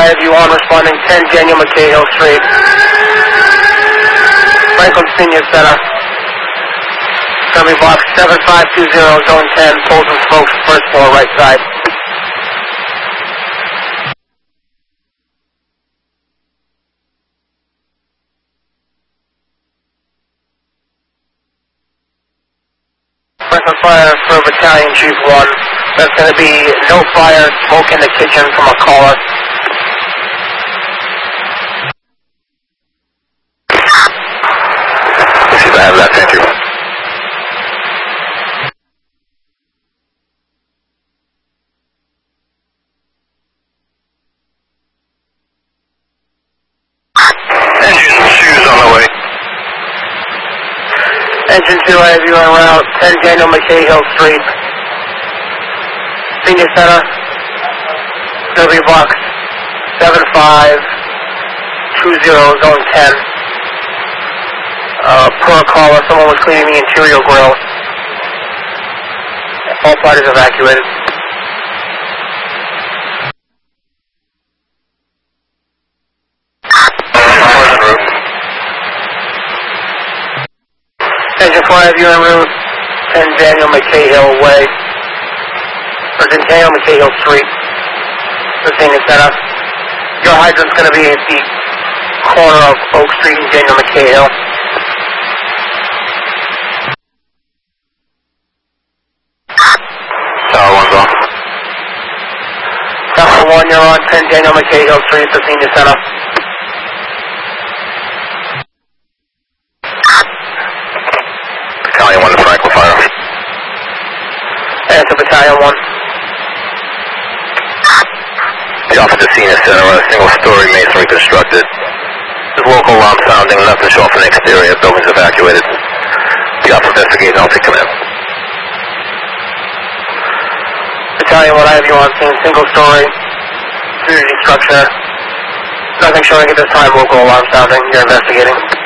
I have you on responding 10 Daniel McKay Hill Street. Franklin Senior Center. It's going to be block 7520, zone 10, pulls and smokes, first floor, right side. Franklin Fire for Battalion Chief 1. That's going to be no fire, smoke in the kitchen from a caller. Let's see if I have that, thank you. Engine 2's on the way. Engine 2, I have you en route, 10 Daniel McKay Hill Street. Senior Center, going to be box 7520, zone 10. Per caller, someone was cleaning the interior grill. All parties evacuated. Engine 4, I have you en route, 10 Daniel McKay Hill Way. Or Daniel McKay Hill Street. The Senior Center. Your hydrant's going to be at the corner of Oak Street and Daniel McKay Hill. Tower 1's on. Tower 1, you're on 10 Daniel McKay Hill Street, the Senior Center. Battalion 1 to Franklin Fire. Answer Battalion 1. The officer Senior Center, a single-story masonry constructed. There's local alarm sounding, nothing to show off an exterior, building's evacuated. The officer investigating, I'll take command. Battalion 1, I have you on scene, single-story, community structure. Nothing showing at this time, local alarm sounding, you're investigating.